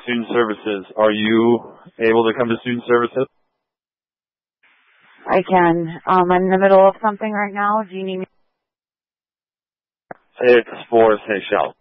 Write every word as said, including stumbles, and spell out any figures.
student services. Are you able to come to student services? I can. Um, I'm in the middle of something right now. Do you need me? It's for Seychelles.